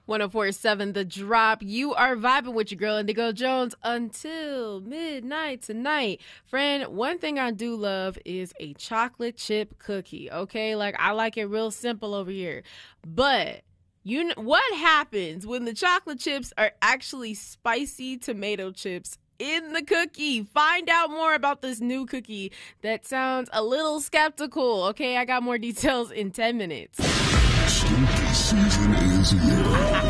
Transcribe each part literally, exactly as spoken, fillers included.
one oh four point seven The Drop. You are vibing with your girl Indigo Jones until midnight tonight. Friend, one thing I do love is a chocolate chip cookie, okay? Like, I like it real simple over here. But you know, what happens when the chocolate chips are actually spicy tomato chips in the cookie? Find out more about this new cookie that sounds a little skeptical, okay? I got more details in ten minutes. Spooky season is here.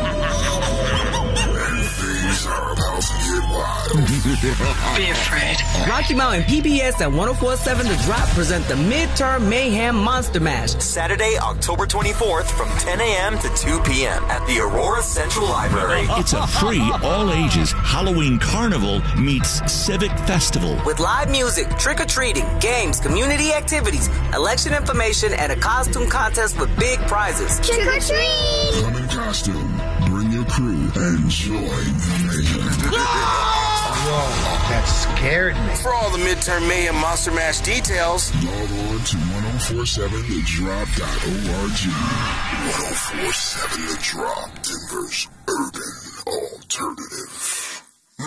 And things are about to get wild. Be afraid. Rocky Mountain P B S and one oh four point seven The Drop present the Midterm Mayhem Monster Mash. Saturday, October twenty-fourth from ten a.m. to two p.m. at the Aurora Central Library. It's a free, all-ages Halloween carnival meets civic festival. With live music, trick-or-treating, games, community activities, election information, and a costume contest with big prizes. Trick or treat! Come in costume, bring your crew, and join the mayhem. Whoa, that scared me. For all the Midterm Mayhem Monster Mash details, log on to ten forty-seven the drop dot org. ten forty-seven The Drop, Denver's urban alternative.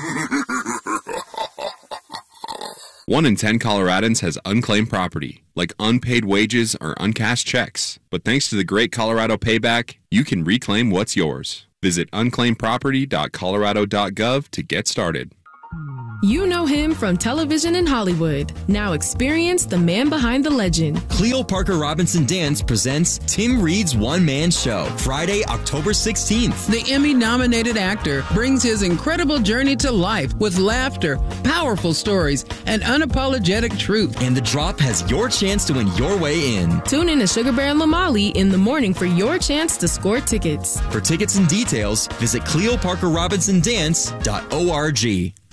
One in ten Coloradans has unclaimed property, like unpaid wages or uncashed checks. But thanks to the Great Colorado Payback, you can reclaim what's yours. Visit unclaimed property dot colorado dot gov to get started. You know him from television and Hollywood. Now experience the man behind the legend. Cleo Parker Robinson Dance presents Tim Reed's one-man show, Friday, October sixteenth. The Emmy-nominated actor brings his incredible journey to life with laughter, powerful stories, and unapologetic truth. And The Drop has your chance to win your way in. Tune in to Sugar Bear and Lamali in the morning for your chance to score tickets. For tickets and details, visit cleo parker robinson dance dot org.